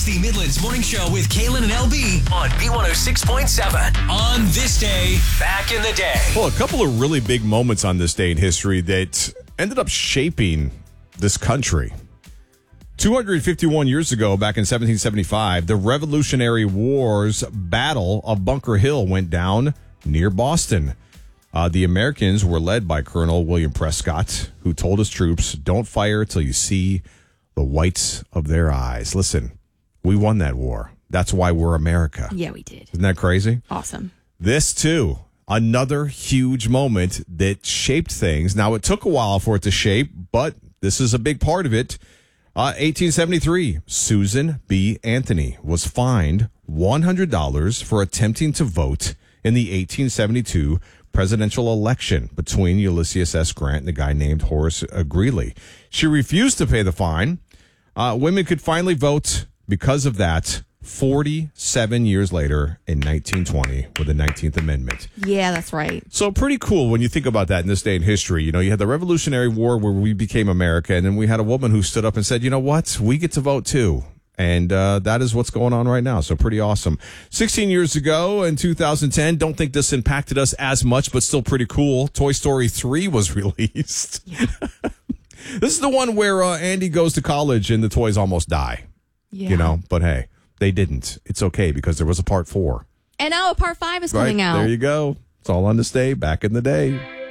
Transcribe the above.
It's the Midlands Morning Show with Kaylin and LB on B106.7. On this day, back in the day. Well, a couple of really big moments on this day in history that ended up shaping this country. 251 years ago, back in 1775, the Revolutionary War's Battle of Bunker Hill went down near Boston. The Americans were led by Colonel William Prescott, who told his troops, "Don't fire till you see the whites of their eyes." Listen, we won that war. That's why we're America. Yeah, we did. Isn't that crazy? Awesome. This, too, another huge moment that shaped things. Now, it took a while for it to shape, but this is a big part of it. 1873, Susan B. Anthony was fined $100 for attempting to vote in the 1872 presidential election between Ulysses S. Grant and a guy named Horace Greeley. She refused to pay the fine. Women could finally vote because of that 47 years later in 1920 with the 19th Amendment. Yeah, that's right. So pretty cool when you think about that in this day in history. You know, you had the Revolutionary War where we became America, and then we had a woman who stood up and said, you know what, we get to vote too. And that is what's going on right now. So pretty awesome. 16 years ago in 2010, don't think this impacted us as much, but still pretty cool. Toy Story 3 was released. Yeah. This is the one where Andy goes to college and the toys almost die. Yeah. You know, but hey, they didn't. It's okay because there was a part 4. And now a part 5 is Right? coming out. There you go. It's all on this day back in the day.